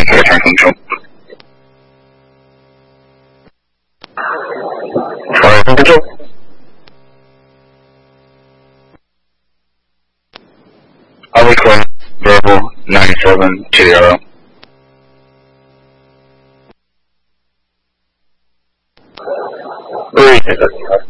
return control. Fire control. I'll request verbal 9720. Where is it?